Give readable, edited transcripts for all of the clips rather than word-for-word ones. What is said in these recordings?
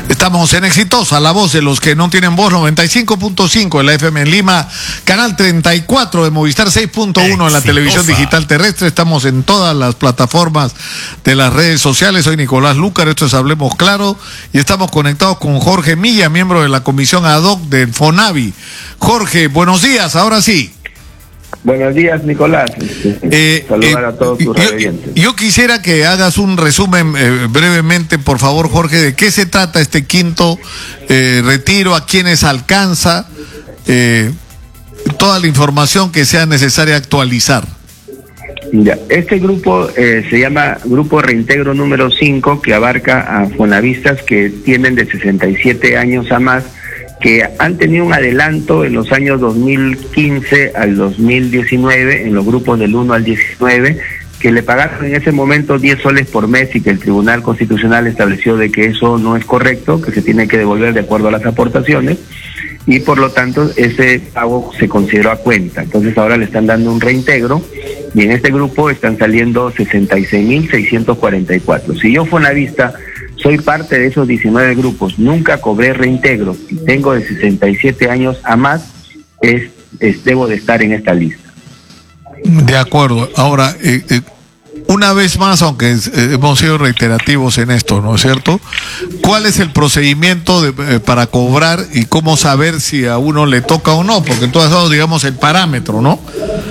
Estamos en Exitosa, la voz de los que no tienen voz, 95.5 en la FM en Lima, canal 34 de Movistar, 6.1 en la televisión digital terrestre. Estamos en todas las plataformas de las redes sociales. Soy Nicolás Lúcar, esto es Hablemos Claro, y estamos conectados con Jorge Milla, miembro de la comisión ad hoc del FONAVI. Jorge, buenos días, ahora sí. Buenos días, Nicolás. Saludar a todos tus radioyentes. Yo quisiera que hagas un resumen brevemente, por favor, Jorge, de qué se trata este quinto retiro, a quiénes alcanza, toda la información que sea necesaria actualizar. Ya, este grupo se llama Grupo Reintegro número 5, que abarca a fonavistas que tienen de 67 años a más, que han tenido un adelanto en los años 2015 al 2019, en los grupos del 1 al 19, que le pagaron en ese momento 10 soles por mes y que el Tribunal Constitucional estableció de que eso no es correcto, que se tiene que devolver de acuerdo a las aportaciones, y por lo tanto ese pago se consideró a cuenta. Entonces ahora le están dando un reintegro, y en este grupo están saliendo 66.644. Si yo fonavista soy parte de esos 19 grupos, nunca cobré reintegro y tengo de 67 años a más, debo de estar en esta lista. De acuerdo. Ahora, una vez más, aunque hemos sido reiterativos en esto, ¿no es cierto? ¿Cuál es el procedimiento para cobrar y cómo saber si a uno le toca o no? Porque tú has dado, digamos, el parámetro, ¿no?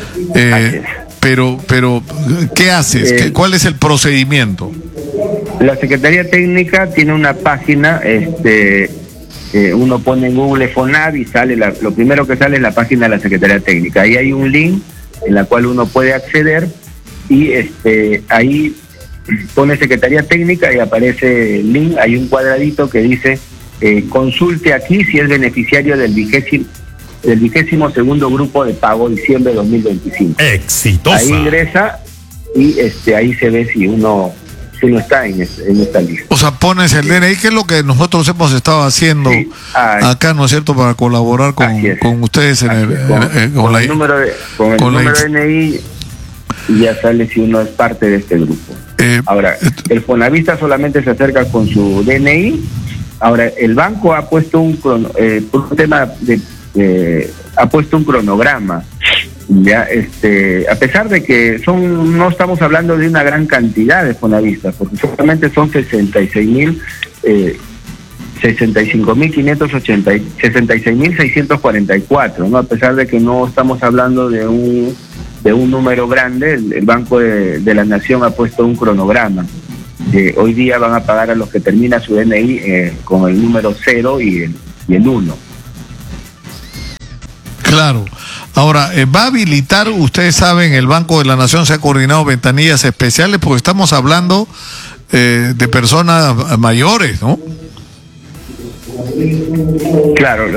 Pero, ¿qué haces? ¿Cuál es el procedimiento? La Secretaría Técnica tiene una página, uno pone en Google FONAVI y sale, lo primero que sale es la página de la Secretaría Técnica. Ahí hay un link en la cual uno puede acceder y ahí pone Secretaría Técnica y aparece el link, hay un cuadradito que dice consulte aquí si es beneficiario del 22º grupo de pago diciembre de 2025. Exitosa. Ahí ingresa y ahí se ve si uno está en esta lista. O sea, pones el DNI, que es lo que nosotros hemos estado haciendo acá, ¿no es cierto?, para colaborar con ustedes con el número de DNI, y ya sale si uno es parte de este grupo. Ahora, el fonavista solamente se acerca con su DNI. Ahora, el banco ha puesto ha puesto un cronograma. Ya, a pesar de que no estamos hablando de una gran cantidad de fonavistas, porque solamente son 66.644, ¿no? A pesar de que no estamos hablando de un número grande, el Banco de la Nación ha puesto un cronograma. Hoy día van a pagar a los que termina su DNI con el número 0 y el 1. Claro. Ahora, ¿va a habilitar, ustedes saben, el Banco de la Nación se ha coordinado ventanillas especiales? Porque estamos hablando de personas mayores, ¿no? Claro,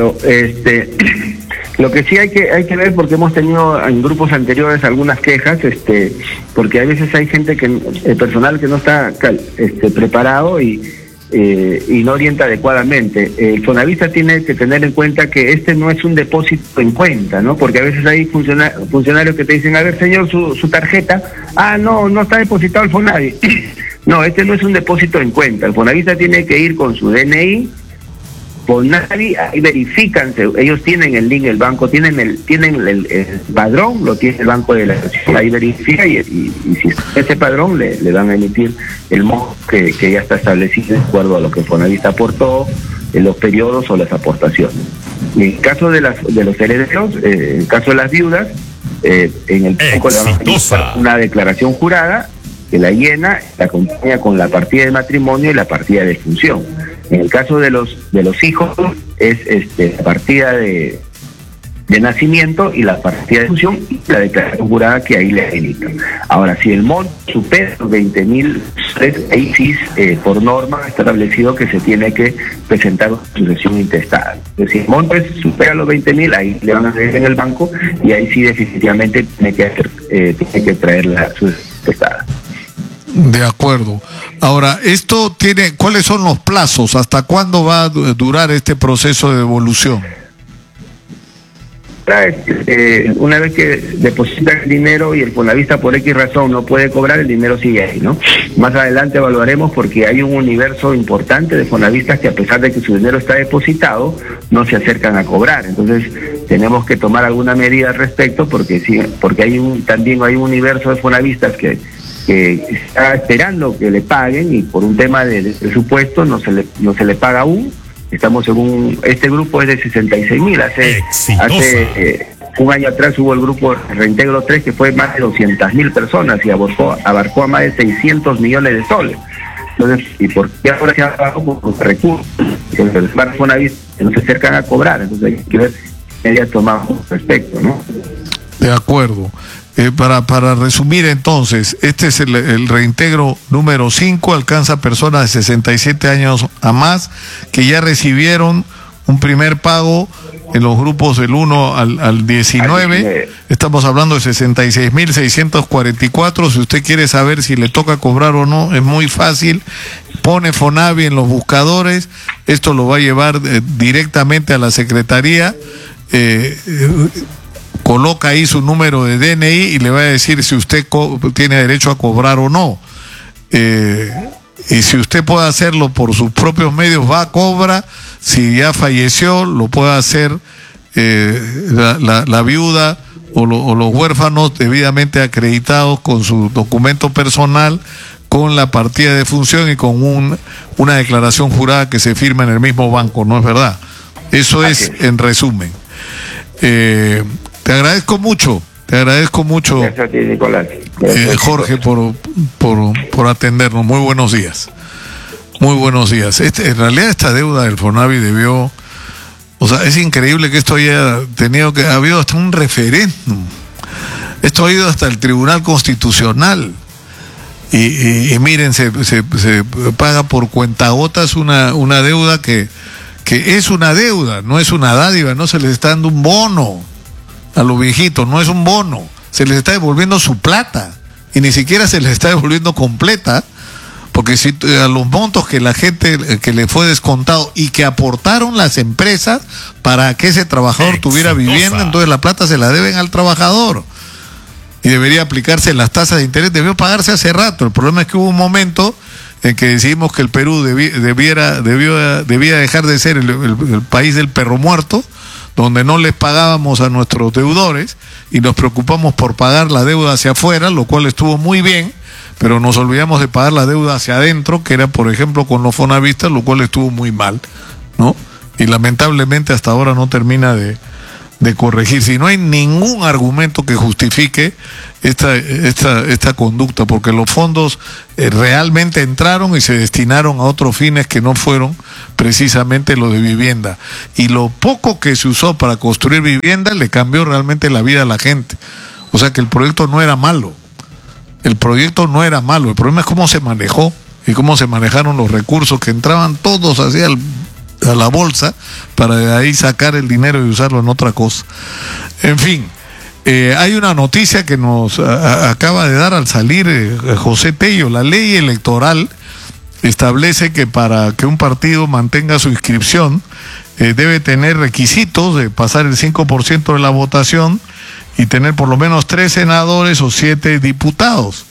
lo que sí hay que ver, porque hemos tenido en grupos anteriores algunas quejas, porque a veces hay gente el personal que no está preparado y no orienta adecuadamente. El fonavista tiene que tener en cuenta que no es un depósito en cuenta, ¿no? Porque a veces hay funcionarios que te dicen, a ver, señor, su tarjeta, no está depositado el Fonavi. No, no es un depósito en cuenta. El fonavista tiene que ir con su DNI, Fonavi, ahí verifican, ellos tienen el link, el banco tienen el padrón, lo tiene el Banco de la Nación, ahí verifica y si ese padrón le van a emitir el monto que ya está establecido de acuerdo a lo que el fonavista aportó, en los periodos o las aportaciones. Y en caso de los herederos, en caso de las viudas, en el banco le van a emitir una declaración jurada que la llena, la acompaña con la partida de matrimonio y la partida de función. En el caso de los hijos es la partida de nacimiento y la partida de función y la declaración jurada que ahí le emiten. Ahora, si el monto supera los 20.000, ahí sí, por norma está establecido que se tiene que presentar una sucesión intestada. Si el monto supera los 20.000, ahí le van a hacer en el banco y ahí sí definitivamente tiene que traer la sucesión intestada. De acuerdo. Ahora, ¿cuáles son los plazos? ¿Hasta cuándo va a durar este proceso de devolución? una vez que depositan el dinero y el Fonavista por X razón no puede cobrar, el dinero sigue ahí, ¿no? Más adelante evaluaremos, porque hay un universo importante de Fonavistas que, a pesar de que su dinero está depositado, no se acercan a cobrar. Entonces tenemos que tomar alguna medida al respecto, porque sí, porque también hay un universo de Fonavistas que está esperando que le paguen, y por un tema de presupuesto no se le paga aún. Estamos este grupo es de 66,000. Hace un año atrás hubo el grupo Reintegro 3, que fue más de 200,000 personas y abarcó a más de 600 millones de soles. Entonces, ¿y por qué ahora se ha pagado por recursos? Que no se acercan a cobrar. Entonces hay que ver qué medidas tomamos al respecto, ¿no? De acuerdo. Para resumir entonces, este es el reintegro número 5, alcanza a personas de 67 años a más que ya recibieron un primer pago en los grupos del 1 al 19. Estamos hablando de 66,644. Si usted quiere saber si le toca cobrar o no, es muy fácil. Pone Fonavi en los buscadores, esto lo va a llevar directamente a la Secretaría. Coloca ahí su número de DNI y le va a decir si usted tiene derecho a cobrar o no. Y si usted puede hacerlo por sus propios medios, cobra. Si ya falleció, lo puede hacer la viuda o los huérfanos debidamente acreditados con su documento personal, con la partida de función y con una declaración jurada que se firma en el mismo banco, ¿no es verdad? Eso es en resumen. Te agradezco mucho, Gracias a ti, Nicolás. Jorge, por atendernos. Muy buenos días. En realidad esta deuda del Fonavi debió, es increíble que esto haya ha habido hasta un referéndum. Esto ha ido hasta el Tribunal Constitucional. Y miren, se paga por cuentagotas una deuda que es una deuda, no es una dádiva, no se les está dando un bono a los viejitos, no es un bono, se les está devolviendo su plata, y ni siquiera se les está devolviendo completa, porque si a los montos que la gente que le fue descontado y que aportaron las empresas para que ese trabajador tuviera vivienda, entonces la plata se la deben al trabajador y debería aplicarse las tasas de interés, debió pagarse hace rato. El problema es que hubo un momento en que decidimos que el Perú debía dejar de ser el país del perro muerto, donde no les pagábamos a nuestros deudores y nos preocupamos por pagar la deuda hacia afuera, lo cual estuvo muy bien, pero nos olvidamos de pagar la deuda hacia adentro, que era, por ejemplo, con los fonavistas, lo cual estuvo muy mal, ¿no? Y lamentablemente hasta ahora no termina de corregir. Si no hay ningún argumento que justifique esta conducta, porque los fondos realmente entraron y se destinaron a otros fines que no fueron precisamente los de vivienda, y lo poco que se usó para construir vivienda le cambió realmente la vida a la gente. O sea que el proyecto no era malo, el problema es cómo se manejó y cómo se manejaron los recursos que entraban todos hacia a la bolsa para de ahí sacar el dinero y usarlo en otra cosa. En fin, hay una noticia que nos acaba de dar al salir José Tello. La ley electoral establece que para que un partido mantenga su inscripción debe tener requisitos de pasar el 5% de la votación y tener por lo menos 3 senadores o 7 diputados.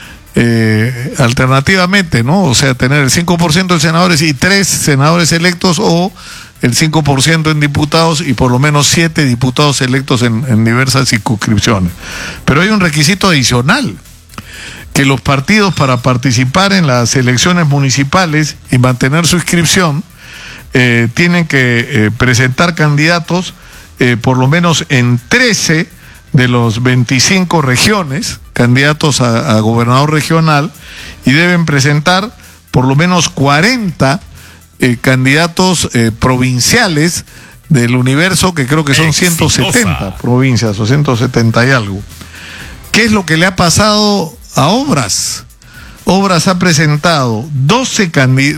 Alternativamente, ¿no? O sea, tener el 5% de senadores y 3 senadores electos, o el 5% en diputados y por lo menos 7 diputados electos en diversas circunscripciones. Pero hay un requisito adicional, que los partidos, para participar en las elecciones municipales y mantener su inscripción, tienen que presentar candidatos por lo menos en 13 de los 25 regiones, candidatos a gobernador regional, y deben presentar por lo menos 40 candidatos provinciales del universo, que creo que son 170 provincias o 170 y algo. ¿Qué es lo que le ha pasado a Obras? Obras ha presentado 12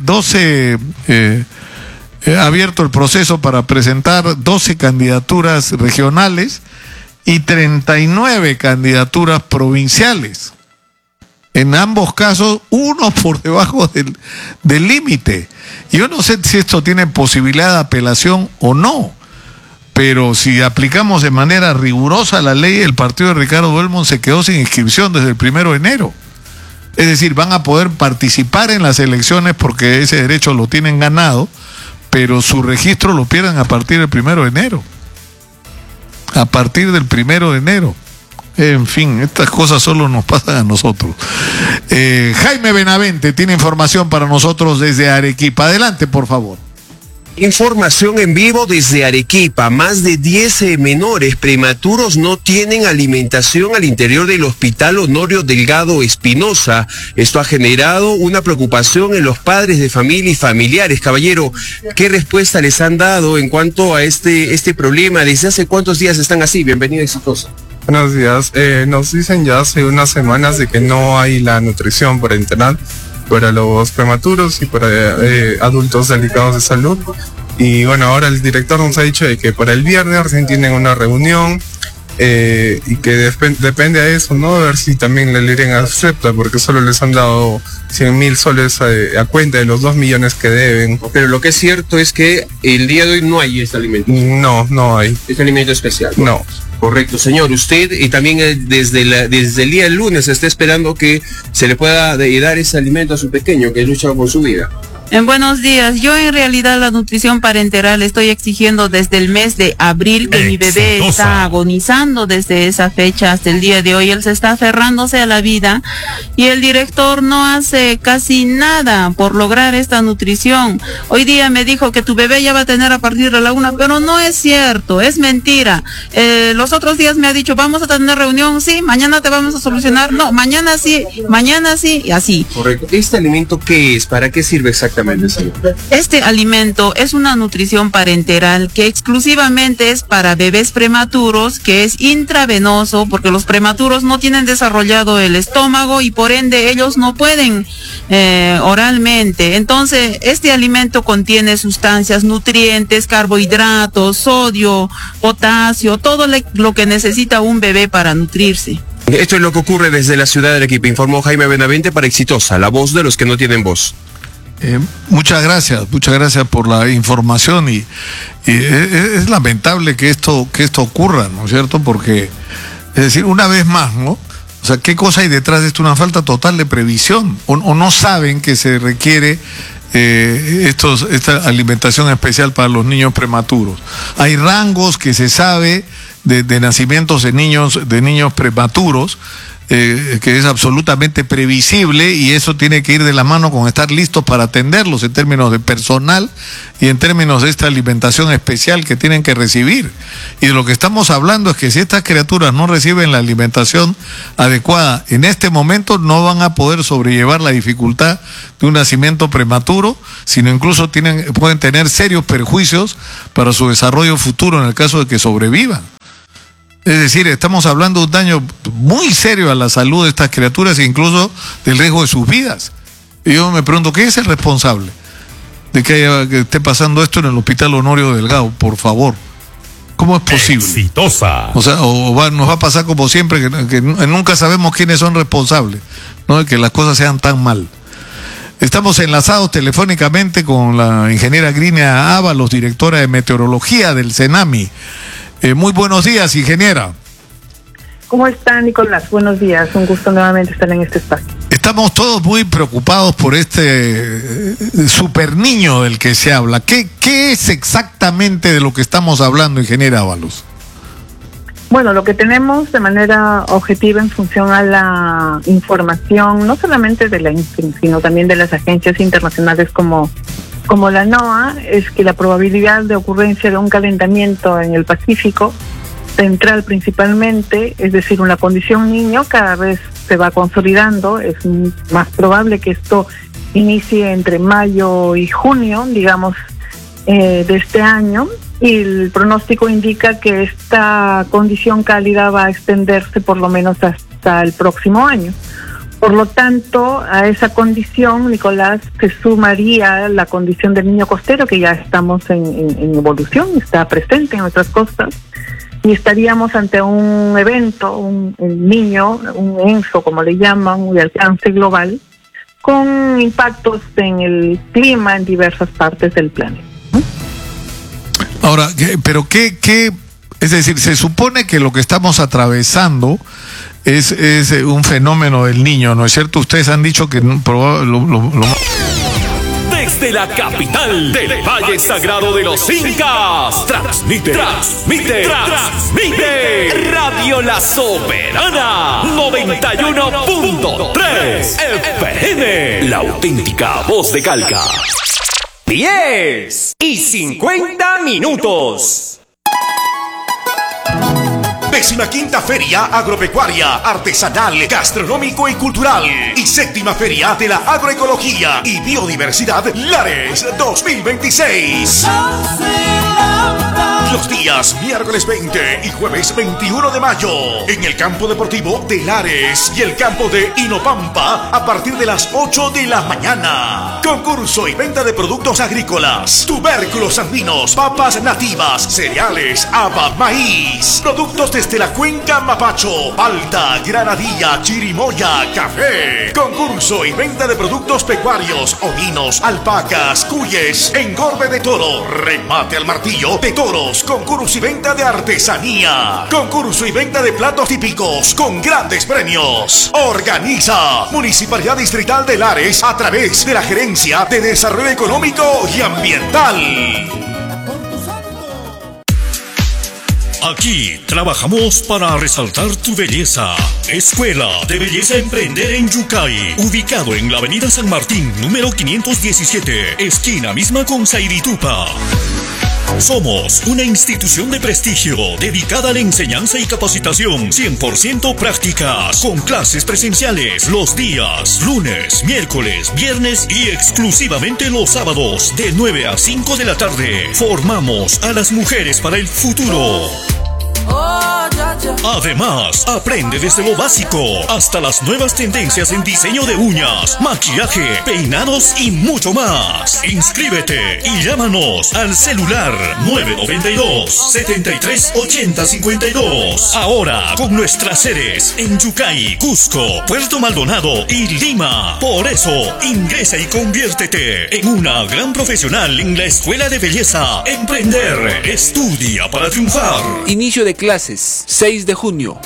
ha abierto el proceso para presentar 12 candidaturas regionales y 39 candidaturas provinciales. En ambos casos, uno por debajo del límite. Yo no sé si esto tiene posibilidad de apelación o no, pero si aplicamos de manera rigurosa la ley, el partido de Ricardo Belmont se quedó sin inscripción desde el 1 de enero. Es decir, van a poder participar en las elecciones porque ese derecho lo tienen ganado, pero su registro lo pierden a partir del 1 de enero. A partir del 1 de enero. En fin, estas cosas solo nos pasan a nosotros. Jaime Benavente tiene información para nosotros desde Arequipa. Adelante, por favor. Información en vivo desde Arequipa. Más de 10 menores prematuros no tienen alimentación al interior del Hospital Honorio Delgado Espinosa. Esto ha generado una preocupación en los padres de familia y familiares. Caballero, ¿qué respuesta les han dado en cuanto a este problema? ¿Desde hace cuántos días están así? Bienvenida, Exitosa. Buenos días. Nos dicen ya hace unas semanas de que no hay la nutrición parenteral para los prematuros y para adultos delicados de salud. Y bueno, ahora el director nos ha dicho de que para el viernes recién tienen una reunión y que depende a eso, ¿no? A ver si también la LIREN acepta, porque solo les han dado 100.000 soles a cuenta de los 2 millones que deben. Pero lo que es cierto es que el día de hoy no hay este alimento. No hay. Este alimento especial. No. Correcto, señor. Usted y también desde el día del lunes está esperando que se le pueda dar ese alimento a su pequeño que lucha por su vida. Buenos días. Yo en realidad la nutrición parenteral estoy exigiendo desde el mes de abril, que mi bebé está agonizando desde esa fecha hasta el día de hoy. Él se está aferrándose a la vida y el director no hace casi nada por lograr esta nutrición. Hoy día me dijo que tu bebé ya va a tener a partir de la 1, pero no es cierto, es mentira. Los otros días me ha dicho, vamos a tener reunión, sí, mañana te vamos a solucionar, no, mañana sí, y así. Correcto. ¿Este alimento qué es? ¿Para qué sirve exactamente? Este alimento es una nutrición parenteral que exclusivamente es para bebés prematuros, que es intravenoso, porque los prematuros no tienen desarrollado el estómago y por ende ellos no pueden oralmente. Entonces, este alimento contiene sustancias, nutrientes, carbohidratos, sodio, potasio, todo lo que necesita un bebé para nutrirse. Esto es lo que ocurre desde la ciudad de Arequipa, informó Jaime Benavente para Exitosa, la voz de los que no tienen voz. Muchas gracias por la información y es lamentable que esto ocurra, ¿no es cierto? Porque, es decir, una vez más, ¿no? O sea, ¿qué cosa hay detrás de esto? Una falta total de previsión, o no saben que se requiere esta alimentación especial para los niños prematuros. Hay rangos que se sabe de nacimientos de niños prematuros, que es absolutamente previsible, y eso tiene que ir de la mano con estar listos para atenderlos en términos de personal y en términos de esta alimentación especial que tienen que recibir. Y de lo que estamos hablando es que si estas criaturas no reciben la alimentación adecuada en este momento, no van a poder sobrellevar la dificultad de un nacimiento prematuro, sino incluso pueden tener serios perjuicios para su desarrollo futuro en el caso de que sobrevivan. Es decir, estamos hablando de un daño muy serio a la salud de estas criaturas e incluso del riesgo de sus vidas. Y yo me pregunto, ¿qué es el responsable de que esté pasando esto en el Hospital Honorio Delgado? Por favor, ¿cómo es posible? Exitosa. O sea, nos va a pasar como siempre, que nunca sabemos quiénes son responsables, ¿no? De que las cosas sean tan mal. Estamos enlazados telefónicamente con la ingeniera Grinia Ábalos, directora de meteorología del CENAMI. Muy buenos días, ingeniera. ¿Cómo está, Nicolás? Buenos días, un gusto nuevamente estar en este espacio. Estamos todos muy preocupados por este super niño del que se habla. ¿Qué es exactamente de lo que estamos hablando, ingeniera Ábalos? Bueno, lo que tenemos de manera objetiva en función a la información, no solamente de la INFIN, sino también de las agencias internacionales como la NOAA, es que la probabilidad de ocurrencia de un calentamiento en el Pacífico central principalmente, es decir, una condición niño, cada vez se va consolidando. Es más probable que esto inicie entre mayo y junio, digamos, de este año, y el pronóstico indica que esta condición cálida va a extenderse por lo menos hasta el próximo año. Por lo tanto, a esa condición, Nicolás, se sumaría la condición del niño costero, que ya estamos en evolución, está presente en nuestras costas, y estaríamos ante un evento, un niño, un ENSO, como le llaman, de alcance global, con impactos en el clima en diversas partes del planeta. Ahora, pero ¿qué? Es decir, se supone que lo que estamos atravesando es un fenómeno del Niño, ¿no es cierto? Ustedes han dicho que Desde la capital del Valle Sagrado de los Incas, transmite Radio La Soberana 91.3 FM, la auténtica voz de Calca. 10:50 minutos. 15ª Feria Agropecuaria, Artesanal, Gastronómico y Cultural y 7ª Feria de la Agroecología y Biodiversidad Lares 2026. Los días miércoles 20 y jueves 21 de mayo en el campo deportivo de Lares y el campo de Inopampa a partir de las 8 de la mañana. Concurso y venta de productos agrícolas, tubérculos andinos, papas nativas, cereales, haba, maíz, productos desde la cuenca Mapacho, palta, granadilla, chirimoya, café. Concurso y venta de productos pecuarios, ovinos, alpacas, cuyes, engorde de toro, remate al martillo de toros. Concurso y venta de artesanía. Concurso y venta de platos típicos con grandes premios. Organiza Municipalidad Distrital de Lares a través de la Gerencia de Desarrollo Económico y Ambiental. Aquí trabajamos para resaltar tu belleza. Escuela de Belleza Emprender en Yucay, ubicado en la avenida San Martín, número 517, esquina misma con Sairitupa. Somos una institución de prestigio dedicada a la enseñanza y capacitación 100% prácticas, con clases presenciales los días lunes, miércoles, viernes y exclusivamente los sábados de 9 a 5 de la tarde. Formamos a las mujeres para el futuro. Además, aprende desde lo básico hasta las nuevas tendencias en diseño de uñas, maquillaje, peinados y mucho más. Inscríbete y llámanos al celular 992-738052. Ahora con nuestras sedes en Yucay, Cusco, Puerto Maldonado y Lima. Por eso, ingresa y conviértete en una gran profesional en la Escuela de Belleza Emprender. Estudia para triunfar. Inicio de clases, 6 de junio.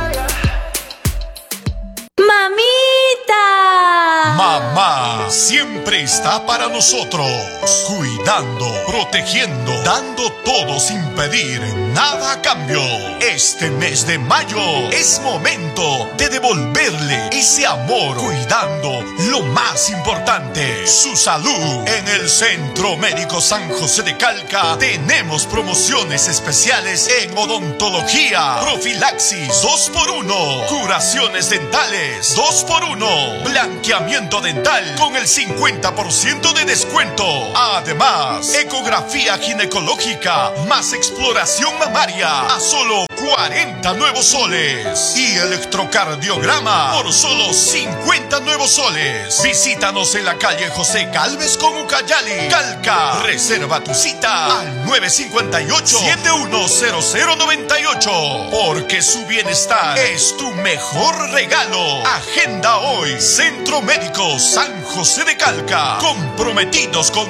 ¡Mamita! Mamá siempre está para nosotros, cuidando, protegiendo, dando todo sin pedir nada a cambio. Este mes de mayo es momento de devolverle ese amor, cuidando lo más importante, su salud. En el Centro Médico San José de Calca tenemos promociones especiales en odontología, profilaxis 2x1, curaciones dentales 2x1, blanqueamiento dental con el 50% de descuento. Además, ecografía ginecológica más exploración mamaria a solo 40 nuevos soles y electrocardiograma por solo 50 nuevos soles. Visítanos en la calle José Gálvez con Ucayali, Calca. Reserva tu cita al 958-710098 porque su bienestar es tu mejor regalo. Agenda hoy Centro Médico San José de Calca, comprometidos con